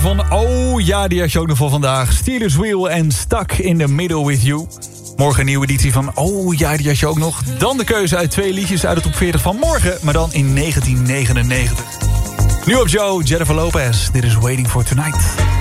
Van oh ja, die had je ook nog voor vandaag. Steelers Wheel en Stuck in the Middle with You. Morgen een nieuwe editie van oh ja, die had je ook nog. Dan de keuze uit 2 liedjes uit de top 40 van morgen, maar dan in 1999. Nu op Joe, Jennifer Lopez. Dit is Waiting for Tonight.